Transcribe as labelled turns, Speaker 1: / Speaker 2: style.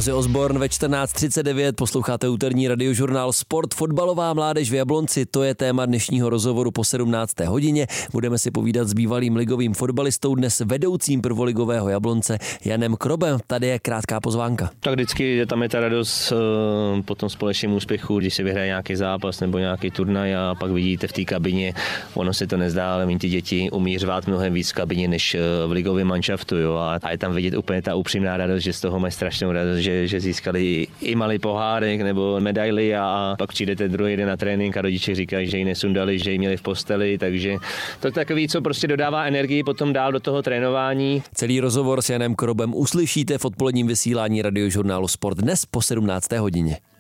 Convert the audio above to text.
Speaker 1: Ozzy Osbourne ve 14:39, posloucháte úterní radiožurnál Sport. Fotbalová mládež v Jablonci, to je téma dnešního rozhovoru po 17. hodině. Budeme si povídat s bývalým ligovým fotbalistou, dnes vedoucím prvoligového Jablonce Janem Krobem. Tady je krátká pozvánka.
Speaker 2: Tak vždycky tam je ta radost po tom společném úspěchu, když se vyhraje nějaký zápas nebo nějaký turnaj a pak vidíte v té kabině, ono se to nezdá, ale ty děti umí řvát mnohem víc v kabině než v ligovém manšaftu, jo, a je tam vidět úplně ta upřímná radost, že z toho mají strašnou radost, že získali i malý pohárek nebo medaili a pak přijdete druhý den na trénink a rodiče říkají, že ji nesundali, že ji měli v posteli, takže to je takový, co prostě dodává energii potom dál do toho trénování.
Speaker 1: Celý rozhovor s Janem Krobem uslyšíte v odpoledním vysílání radiožurnálu Sport dnes po 17. hodině.